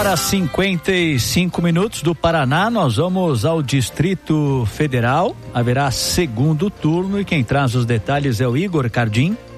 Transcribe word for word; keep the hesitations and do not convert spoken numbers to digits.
horas e cinquenta e cinco minutos do Paraná. Nós vamos ao Distrito Federal. Haverá segundo turno e quem traz os detalhes é o Igor Cardim.